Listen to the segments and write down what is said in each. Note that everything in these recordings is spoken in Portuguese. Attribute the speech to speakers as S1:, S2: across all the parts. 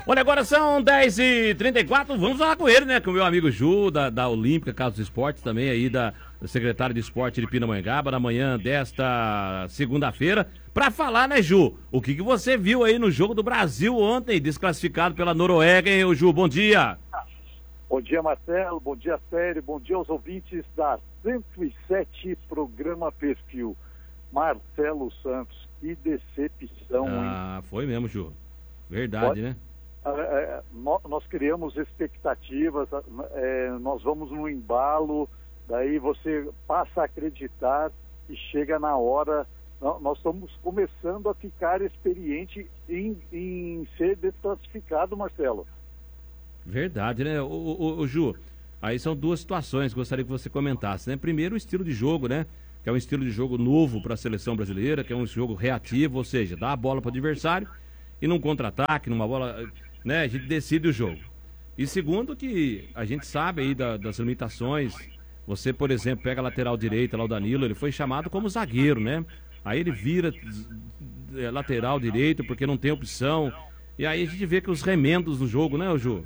S1: Olha, agora são 10h34, vamos falar com ele, né? Com o meu amigo Ju, da Olímpica, Casa dos Esportes, também aí da secretária de Esporte de Pindamonhangaba, na manhã desta segunda-feira, pra falar, né, Ju? O que você viu aí no jogo do Brasil ontem, desclassificado pela Noruega, hein, Ju? Bom dia!
S2: Bom dia, Marcelo, bom dia, Sério, bom dia aos ouvintes da 107 Programa Perfil. Marcelo Santos, que decepção, hein?
S1: Ah, foi mesmo, Ju. Verdade, né?
S2: Nós criamos expectativas, nós vamos no embalo, daí você passa a acreditar e chega na hora. Nós estamos começando a ficar experiente em ser desclassificado, Marcelo.
S1: Verdade, né? O Ju, aí são duas situações que gostaria que você comentasse, né? Primeiro, o estilo de jogo, né? Que é um estilo de jogo novo para a seleção brasileira, que é um jogo reativo, ou seja, dá a bola para o adversário e num contra-ataque, numa bola, né? A gente decide o jogo. E segundo, que a gente sabe aí das limitações. Você, por exemplo, pega a lateral direita lá, o Danilo, ele foi chamado como zagueiro, né? Aí ele vira lateral direito porque não tem opção. E aí a gente vê que os remendos no jogo, né, Ju?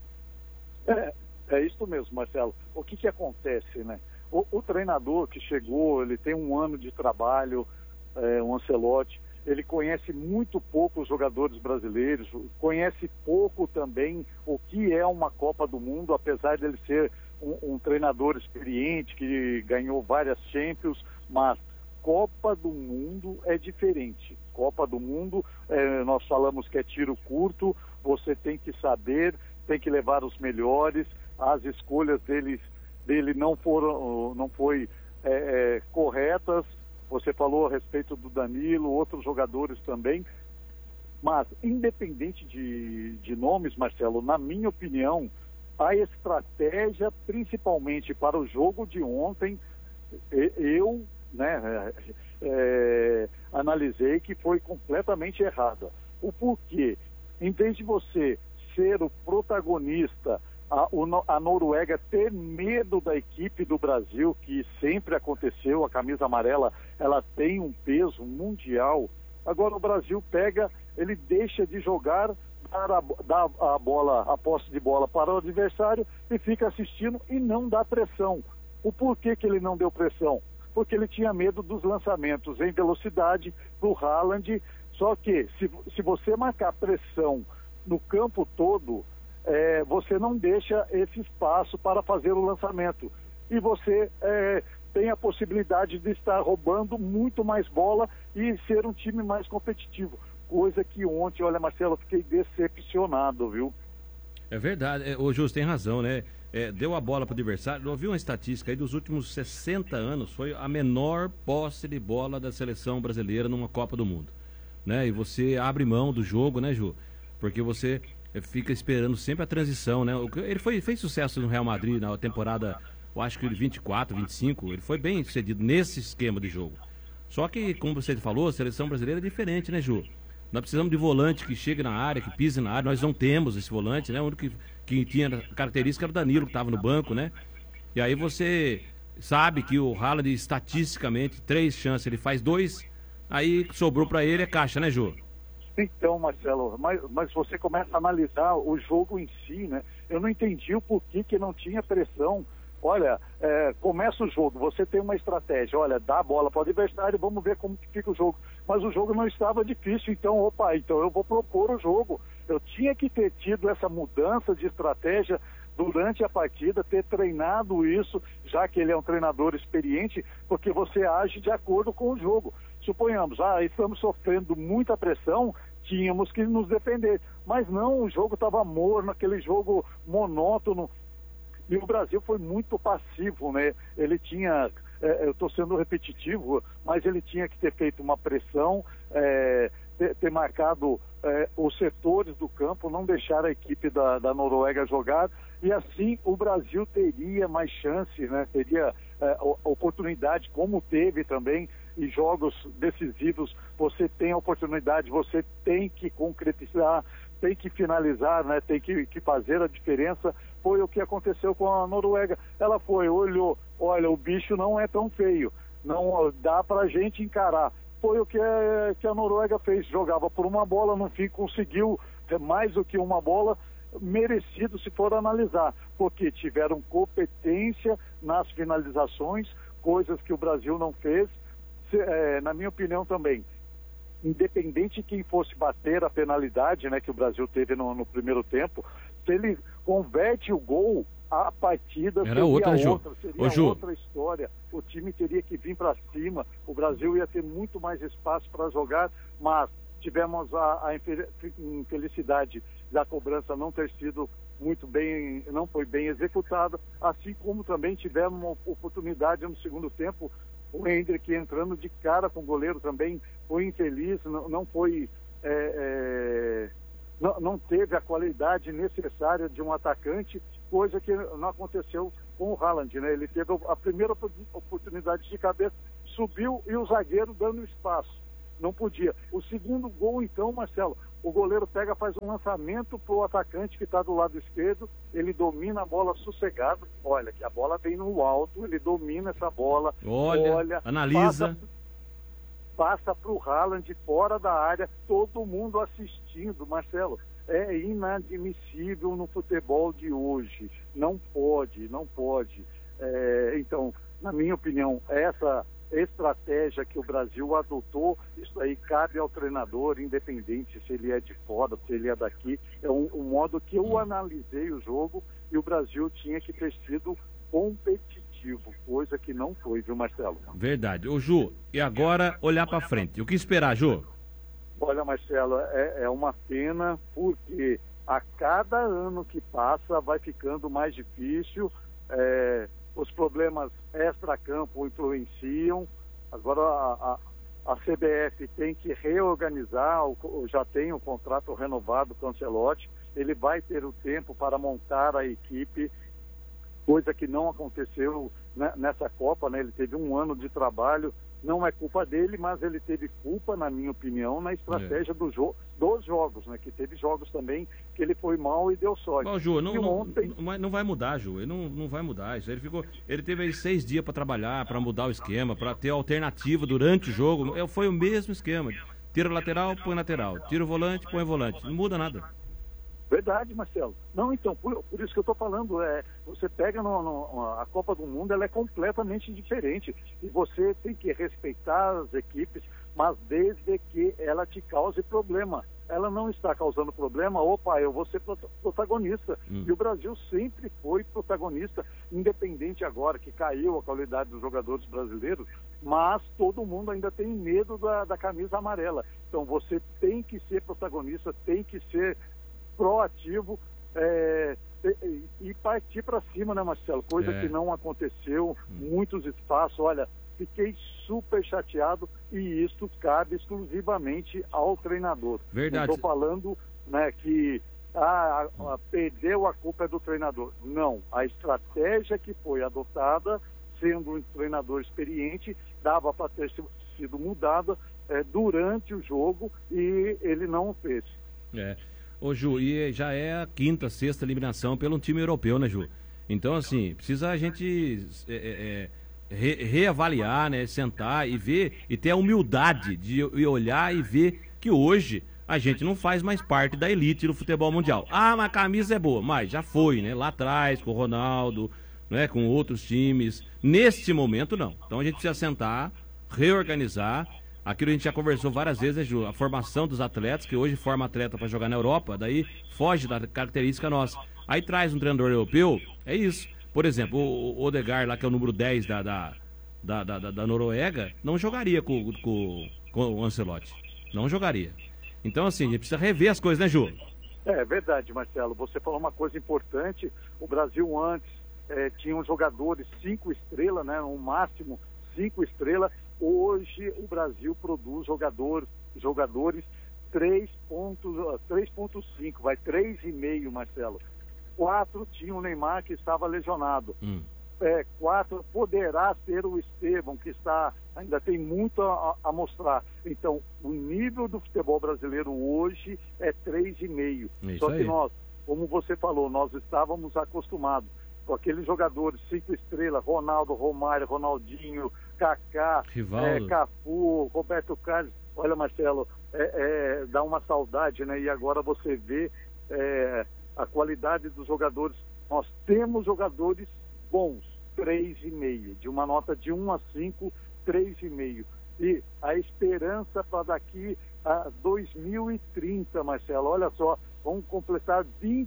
S2: É isso mesmo, Marcelo. O que acontece, né? O treinador que chegou, ele tem um ano de trabalho, o Ancelotti, ele conhece muito pouco os jogadores brasileiros, conhece pouco também o que é uma Copa do Mundo, apesar dele ser um treinador experiente, que ganhou várias Champions, mas Copa do Mundo é diferente. Copa do Mundo, nós falamos que é tiro curto, você tem que saber, tem que levar os melhores, as escolhas dele não foi corretas. Você falou a respeito do Danilo, outros jogadores também, mas independente de nomes, Marcelo, na minha opinião, a estratégia, principalmente para o jogo de ontem, eu analisei que foi completamente errada. O porquê? Em vez de você ser o protagonista, a Noruega ter medo da equipe do Brasil, que sempre aconteceu, a camisa amarela, ela tem um mundial. Agora o Brasil pega, ele deixa de jogar, dá a posse de bola para o adversário e fica assistindo e não dá pressão. O porquê que ele não deu pressão? Porque ele tinha medo dos lançamentos em velocidade do Haaland. Só que se você marcar pressão no campo todo, você não deixa esse espaço para fazer o lançamento. E você tem a possibilidade de estar roubando muito mais bola e ser um time mais competitivo. Coisa que ontem, olha, Marcelo, eu fiquei decepcionado, viu?
S1: É verdade, o Jus tem razão, né? Deu a bola para o adversário. Eu vi uma estatística aí dos últimos 60 anos, foi a menor posse de bola da seleção brasileira numa Copa do Mundo, né? E você abre mão do jogo, né, Ju? Porque você fica esperando sempre a transição, né? Ele fez sucesso no Real Madrid na temporada, eu acho que 24, 25, ele foi bem sucedido nesse esquema de jogo. Só que, como você falou, a seleção brasileira é diferente, né, Ju? Nós precisamos de volante que chegue na área, que pise na área. Nós não temos esse volante, né? O único que tinha característica era o Danilo, que estava no banco, né? E aí você sabe que o Haaland, estatisticamente, 3 chances, ele faz 2, aí sobrou para ele é caixa, né, Ju?
S2: Então, Marcelo, mas você começa a analisar o jogo em si, né? Eu não entendi o porquê que não tinha pressão. Olha, começa o jogo, você tem uma estratégia, olha, dá a bola para o adversário, vamos ver como que fica o jogo. Mas o jogo não estava difícil, então eu vou propor o jogo. Eu tinha que ter tido essa mudança de estratégia durante a partida, ter treinado isso, já que ele é um treinador experiente, porque você age de acordo com o jogo. Suponhamos, estamos sofrendo muita pressão, tínhamos que nos defender. Mas não, o jogo estava morno, aquele jogo monótono. E o Brasil foi muito passivo, né? Ele tinha, eu estou sendo repetitivo, mas ele tinha que ter feito uma pressão, ter marcado os setores do campo, não deixar a equipe da Noruega jogar, e assim o Brasil teria mais chance, né? Teria oportunidade, como teve também em jogos decisivos. Você tem a oportunidade, você tem que concretizar, tem que finalizar, né? Tem que fazer a diferença. Foi o que aconteceu com a Noruega. Ela olhou, olha, o bicho não é tão feio, não dá pra gente encarar. Foi o que a Noruega fez, jogava por uma bola, no fim conseguiu é mais do que uma bola, merecido se for analisar, porque tiveram competência nas finalizações, coisas que o Brasil não fez. Na minha opinião também, independente de quem fosse bater a penalidade, né, que o Brasil teve no primeiro tempo, se ele converte o gol, a partida seria outra história. O time teria que vir para cima, o Brasil ia ter muito mais espaço para jogar, mas tivemos a infelicidade da cobrança não ter sido muito bem, não foi bem executada, assim como também tivemos uma oportunidade no segundo tempo, o Hendrick entrando de cara com o goleiro também foi infeliz, não foi, não teve a qualidade necessária de um atacante, coisa que não aconteceu com o Haaland, né? Ele teve a primeira oportunidade de cabeça, subiu e o zagueiro dando espaço. Não podia. O segundo gol, então, Marcelo, o goleiro pega, faz um lançamento para o atacante que está do lado esquerdo, ele domina a bola sossegado, olha, que a bola vem no alto, ele domina essa bola, olha
S1: analisa,
S2: passa para o Haaland fora da área, todo mundo assistindo, Marcelo. É inadmissível no futebol de hoje. Não pode. Então, na minha opinião, essa estratégia que o Brasil adotou, isso aí cabe ao treinador, independente se ele é de fora, se ele é daqui. É um modo que eu analisei o jogo e o Brasil tinha que ter sido competitivo, coisa que não foi, viu, Marcelo?
S1: Verdade. Ô, Ju, e agora olhar para frente. O que esperar, Ju?
S2: Olha, Marcelo, é uma pena porque a cada ano que passa vai ficando mais difícil, os problemas extra-campo influenciam. Agora a CBF tem que reorganizar, já tem o contrato renovado com o Ancelotti, ele vai ter o tempo para montar a equipe, coisa que não aconteceu nessa Copa, né? Ele teve um ano de trabalho. Não é culpa dele, mas ele teve culpa, na minha opinião, na estratégia dos jogos, né? Que teve jogos também que ele foi mal e deu sorte.
S1: Bom, Ju, não vai mudar, Ju. Ele não vai mudar isso. Ele teve aí 6 dias para trabalhar, para mudar o esquema, para ter alternativa durante o jogo. Foi o mesmo esquema. Tira o lateral, põe lateral. Tira o volante, põe volante. Não muda nada.
S2: Verdade, Marcelo. Não, então, por isso que eu estou falando, você pega a Copa do Mundo, ela é completamente diferente. E você tem que respeitar as equipes, mas desde que ela te cause problema. Ela não está causando problema, eu vou ser protagonista. E o Brasil sempre foi protagonista, independente agora que caiu a qualidade dos jogadores brasileiros, mas todo mundo ainda tem medo da camisa amarela. Então você tem que ser protagonista, tem que ser proativo e partir para cima, né, Marcelo? Coisa que não aconteceu, muitos espaços. Olha, fiquei super chateado e isso cabe exclusivamente ao treinador.
S1: Verdade.
S2: Não estou falando, né, que perdeu a culpa do treinador. Não, a estratégia que foi adotada, sendo um treinador experiente, dava para ter sido mudada durante o jogo e ele não o fez.
S1: Ô, Ju, e já é a 5ª, 6ª eliminação pelo time europeu, né, Ju? Então, assim, precisa a gente reavaliar, né, sentar e ver, e ter a humildade de olhar e ver que hoje a gente não faz mais parte da elite do futebol mundial. Mas a camisa é boa, mas já foi, né, lá atrás, com o Ronaldo, né, com outros times. Neste momento, não. Então a gente precisa sentar, reorganizar. Aquilo a gente já conversou várias vezes, né, Ju? A formação dos atletas, que hoje forma atleta para jogar na Europa, daí foge da característica nossa. Aí traz um treinador europeu, é isso. Por exemplo, o Odegaard, lá que é o número 10 da Noruega, não jogaria com o Ancelotti. Não jogaria. Então, assim, a gente precisa rever as coisas, né, Ju?
S2: É verdade, Marcelo. Você falou uma coisa importante. O Brasil antes tinha uns jogadores 5 estrelas, né? No máximo 5 estrelas. Hoje o Brasil produz jogadores 3.5, vai 3,5, Marcelo. 4 tinha o Neymar, que estava lesionado. 4 poderá ser o Estevão, que ainda tem muito a mostrar. Então, o nível do futebol brasileiro hoje é 3,5. Só que nós, como você falou, nós estávamos acostumados com aqueles jogadores 5 estrelas, Ronaldo, Romário, Ronaldinho, Kaká, Cafu, Roberto Carlos. Olha, Marcelo, dá uma saudade, né? E agora você vê a qualidade dos jogadores. Nós temos jogadores bons, 3,5, de uma nota de 1 a 5, 3,5. E a esperança para daqui a 2030, Marcelo, olha só, vamos completar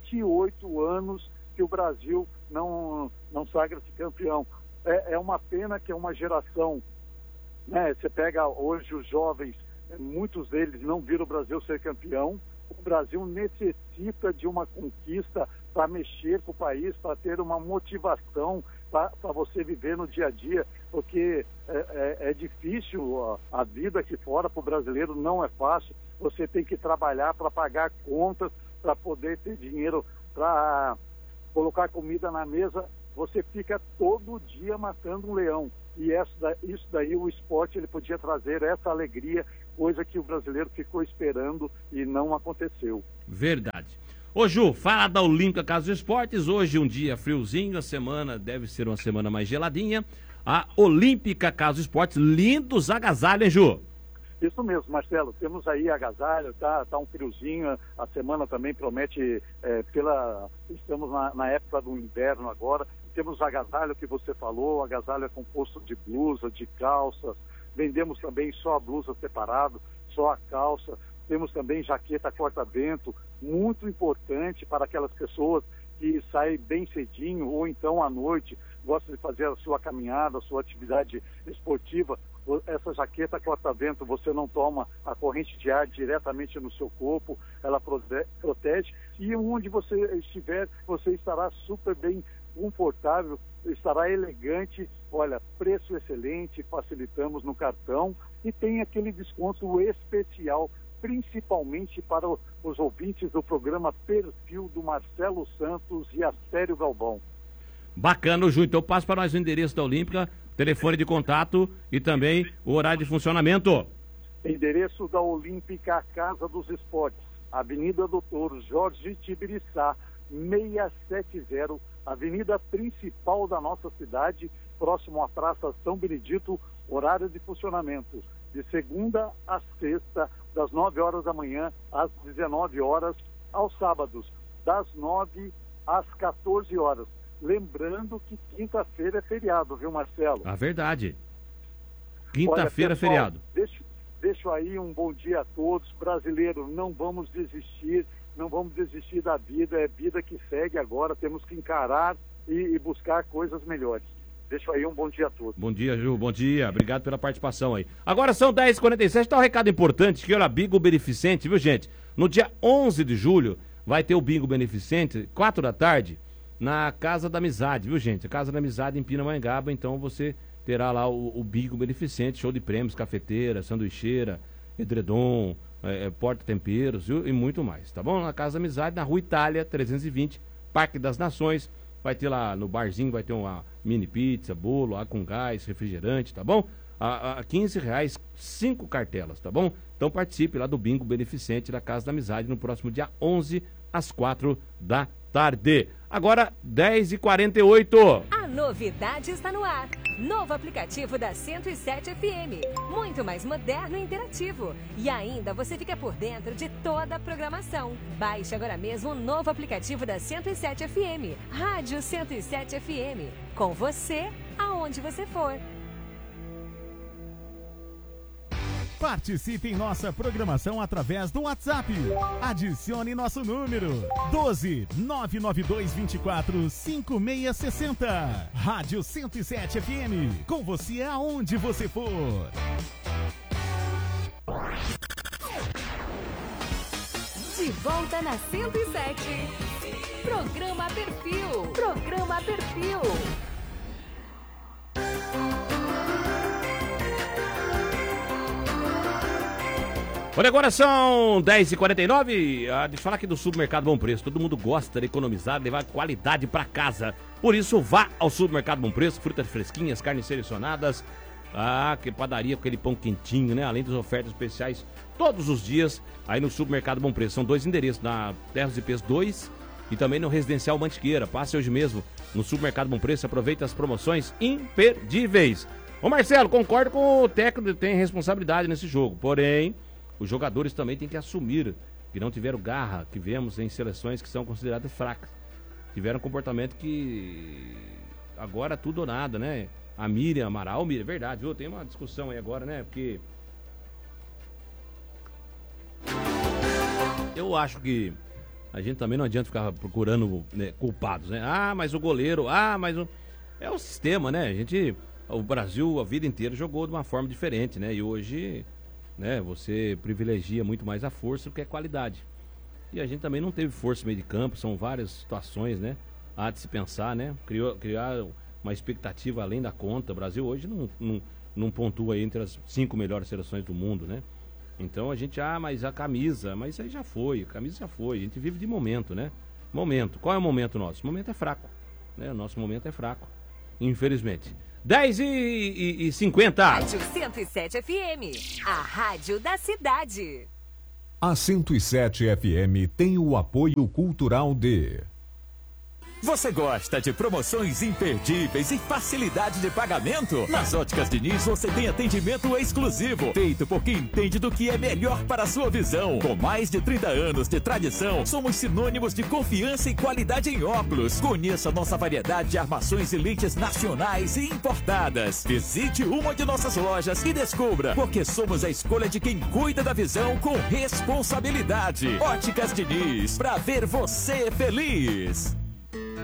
S2: 28 anos que o Brasil não sagra-se campeão. É uma pena que é uma geração, né? Você pega hoje os jovens, muitos deles não viram o Brasil ser campeão. O Brasil necessita de uma conquista para mexer com o país, para ter uma motivação para você viver no dia a dia, porque é difícil a vida aqui fora para o brasileiro, não é fácil. Você tem que trabalhar para pagar contas, para poder ter dinheiro para colocar comida na mesa. Você fica todo dia matando um leão. E isso daí o esporte ele podia trazer essa alegria, coisa que o brasileiro ficou esperando e não aconteceu.
S1: Verdade. Ô Ju, fala da Olímpica Casa dos Esportes. Hoje um dia friozinho, a semana deve ser uma semana mais geladinha. A Olímpica Casa dos Esportes, lindos agasalhos, hein, Ju?
S2: Isso mesmo, Marcelo, temos aí agasalho, tá um friozinho, a semana também promete, estamos na época do inverno agora, temos agasalho que você falou, agasalho é composto de blusa, de calças, vendemos também só a blusa separado, só a calça, temos também jaqueta corta-vento, muito importante para aquelas pessoas que saem bem cedinho ou então à noite, gostam de fazer a sua caminhada, a sua atividade esportiva. Essa jaqueta corta-vento, você não toma a corrente de ar diretamente no seu corpo, ela protege, e onde você estiver, você estará super bem confortável, estará elegante. Olha, preço excelente, facilitamos no cartão e tem aquele desconto especial, principalmente para os ouvintes do programa Perfil do Marcelo Santos e Astério Galvão.
S1: Bacana, Ju. Então passa para nós o endereço da Olímpica, telefone de contato e também o horário de funcionamento.
S2: Endereço da Olímpica Casa dos Esportes, Avenida Doutor Jorge Tibiriçá, 670, avenida principal da nossa cidade, próximo à Praça São Benedito. Horário de funcionamento de segunda a sexta, das 9 horas da manhã às 19 horas, aos sábados, das 9 às 14 horas. Lembrando que quinta-feira é feriado, viu, Marcelo?
S1: A verdade. Quinta-feira é feriado.
S2: Deixo aí um bom dia a todos. Brasileiro, não vamos desistir da vida. É vida que segue agora. Temos que encarar e buscar coisas melhores. Deixo aí um bom dia a todos.
S1: Bom dia, Ju. Bom dia. Obrigado pela participação aí. Agora são 10h47. Tá um recado importante que olha, Bingo Beneficente, viu, gente? No dia 11 de julho vai ter o Bingo Beneficente, 4 da tarde, na Casa da Amizade, viu, gente? A Casa da Amizade em Pindamonhangaba, então você terá lá o Bingo Beneficente, show de prêmios, cafeteira, sanduicheira, edredom, porta-temperos e muito mais, tá bom? Na Casa da Amizade, na Rua Itália, 320, Parque das Nações. Vai ter lá no barzinho, vai ter uma mini pizza, bolo, água com gás, refrigerante, tá bom? A R$15, 5 cartelas, tá bom? Então participe lá do Bingo Beneficente da Casa da Amizade no próximo dia 11, às 4 da tarde. Agora, 10h48.
S3: A novidade está no ar. Novo aplicativo da 107 FM. Muito mais moderno e interativo. E ainda você fica por dentro de toda a programação. Baixe agora mesmo o novo aplicativo da 107 FM. Rádio 107 FM. Com você, aonde você for.
S4: Participe em nossa programação através do WhatsApp. Adicione nosso número 12 992 24 5660. Rádio 107 FM. Com você aonde você for.
S3: De volta na 107. Programa Perfil. Programa Perfil.
S1: Olha, agora são 10h49. Deixa eu falar aqui do Supermercado Bom Preço. Todo mundo gosta de economizar, levar qualidade para casa. Por isso, vá ao Supermercado Bom Preço. Frutas fresquinhas, carnes selecionadas. Que padaria com aquele pão quentinho, né? Além das ofertas especiais todos os dias aí no Supermercado Bom Preço. São 2 endereços, na Terras de Pes 2 e também no Residencial Mantiqueira. Passe hoje mesmo no Supermercado Bom Preço. Aproveite as promoções imperdíveis. Ô Marcelo, concordo com o técnico, tem responsabilidade nesse jogo. Porém, Os jogadores também têm que assumir que não tiveram garra, que vemos em seleções que são consideradas fracas. Tiveram um comportamento que agora tudo ou nada, né? A Miriam Amaral, é verdade, viu? Tem uma discussão aí agora, né? Porque eu acho que a gente também não adianta ficar procurando, né, culpados, né? Ah, mas o goleiro, mas o... É o sistema, né? O Brasil a vida inteira jogou de uma forma diferente, né? E hoje, né, você privilegia muito mais a força do que a qualidade. E a gente também não teve força no meio de campo, são várias situações, né? Há de se pensar, né? Criar uma expectativa além da conta. O Brasil hoje não pontua aí entre as 5 melhores seleções do mundo, né? Então a gente, mas a camisa, mas aí já foi, a camisa já foi. A gente vive de momento, né? Momento. Qual é o momento nosso? O momento é fraco, né? O nosso momento é fraco, infelizmente. 10h50.
S3: Rádio 107 FM, a rádio da cidade.
S5: A 107 FM tem o apoio cultural de...
S6: Você gosta de promoções imperdíveis e facilidade de pagamento? Nas Óticas Diniz você tem atendimento exclusivo, feito por quem entende do que é melhor para a sua visão. Com mais de 30 anos de tradição, somos sinônimos de confiança e qualidade em óculos. Conheça nossa variedade de armações e lentes nacionais e importadas. Visite uma de nossas lojas e descubra, porque somos a escolha de quem cuida da visão com responsabilidade. Óticas Diniz, pra ver você feliz.